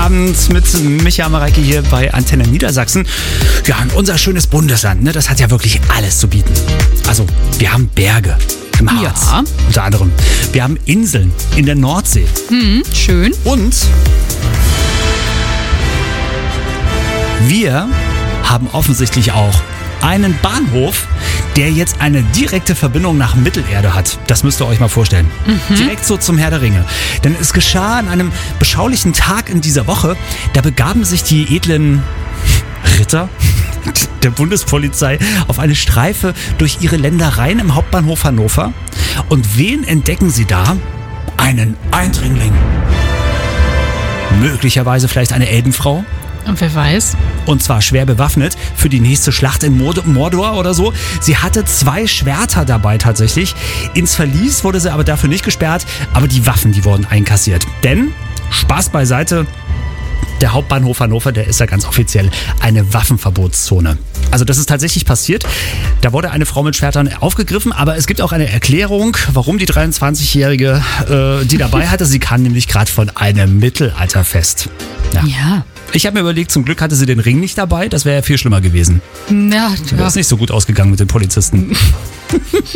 Abend mit Micha Mareike hier bei Antenne Niedersachsen. Ja, und unser schönes Bundesland, ne, das hat ja wirklich alles zu bieten. Also, wir haben Berge im Harz, Ja. unter anderem. Wir haben Inseln in der Nordsee. Schön. Und wir haben offensichtlich auch einen Bahnhof, der jetzt eine direkte Verbindung nach Mittelerde hat. Das müsst ihr euch mal vorstellen. Direkt so zum Herr der Ringe. Denn es geschah an einem beschaulichen Tag in dieser Woche. Da begaben sich die edlen Ritter der Bundespolizei auf eine Streife durch ihre Ländereien im Hauptbahnhof Hannover. Und wen entdecken sie da? Einen Eindringling. Möglicherweise vielleicht eine Elbenfrau. Und wer weiß? Und zwar schwer bewaffnet für die nächste Schlacht in Mordor oder so. Sie hatte 2 Schwerter dabei tatsächlich. Ins Verlies wurde sie aber dafür nicht gesperrt, aber die Waffen, die wurden einkassiert. Denn, Spaß beiseite, der Hauptbahnhof Hannover, der ist ja ganz offiziell eine Waffenverbotszone. Also das ist tatsächlich passiert. Da wurde eine Frau mit Schwertern aufgegriffen, aber es gibt auch eine Erklärung, warum die 23-Jährige die dabei hatte. Sie kam nämlich gerade von einem Mittelalterfest. Ja. Ich habe mir überlegt, zum Glück hatte sie den Ring nicht dabei. Das wäre ja viel schlimmer gewesen. Ja, Das ist nicht so gut ausgegangen mit den Polizisten.